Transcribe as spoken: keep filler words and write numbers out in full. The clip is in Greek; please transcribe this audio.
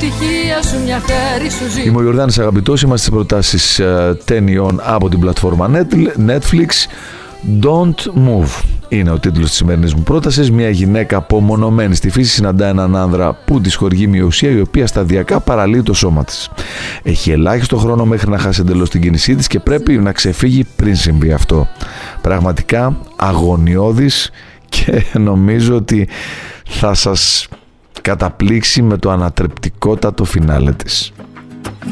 ευτυχία σου, μια χάρη σου ζει. Είμαι ο Ιορδάνης Αγαπητός, είμαστε στις προτάσεις uh, ταινιών από την πλατφόρμα Netflix. Don't Move είναι ο τίτλος της σημερινής μου πρότασης. Μια γυναίκα απομονωμένη στη φύση συναντά έναν άνδρα που της χορηγεί μια ουσία η οποία σταδιακά παραλύει το σώμα της. Έχει ελάχιστο χρόνο μέχρι να χάσει εντελώς την κίνησή της και πρέπει να ξεφύγει πριν συμβεί αυτό. Πραγματικά αγωνιώδης και νομίζω ότι θα σας καταπλήξει με το ανατρεπτικότατο φινάλε της.